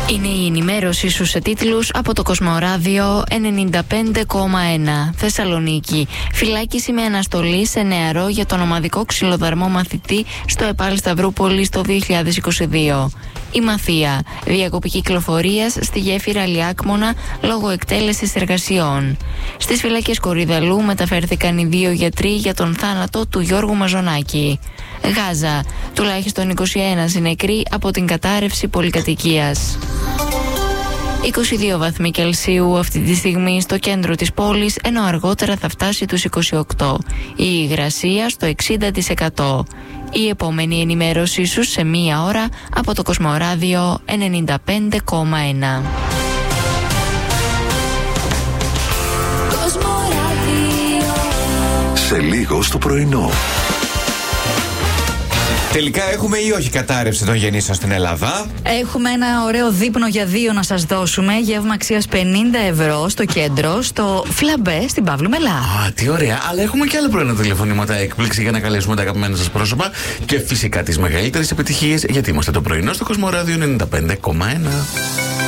Είναι η ενημέρωση στους τίτλους από το Κοσμοράδιο 95,1. Θεσσαλονίκη. Φυλάκιση με αναστολή σε νεαρό για τον ομαδικό ξυλοδαρμό μαθητή στο ΕΠΑΛ Σταυρούπολης το 2022. Η Μαθία. Διακοπή κυκλοφορίας στη γέφυρα Λιάκμονα λόγω εκτέλεσης εργασιών. Στις φυλακές Κορυδαλού μεταφέρθηκαν οι 2 γιατροί για τον θάνατο του Γιώργου Μαζονάκη. Γάζα. Τουλάχιστον 21 νεκροί από την κατάρρευση πολυκατοικίας. 22 βαθμοί Κελσίου αυτή τη στιγμή στο κέντρο της πόλης, ενώ αργότερα θα φτάσει τους 28. Η υγρασία στο 60%. Η επόμενη ενημέρωσή σου σε μία ώρα από το Κοσμοράδιο 95,1. Σε λίγο στο πρωινό. Τελικά έχουμε ή όχι κατάρρευση των γεννήσεων στην Ελλάδα? Έχουμε ένα ωραίο δείπνο για 2 να σας δώσουμε. Γεύμα αξίας 50 ευρώ στο κέντρο, στο Φλαμπέ στην Παύλου Μελά. Α, τι ωραία. Αλλά έχουμε και άλλα πρωινά τηλεφωνήματα έκπληξη για να καλέσουμε τα αγαπημένα σας πρόσωπα και φυσικά τις μεγαλύτερες επιτυχίες, γιατί είμαστε το πρωινό στο Κοσμοράδιο 95,1.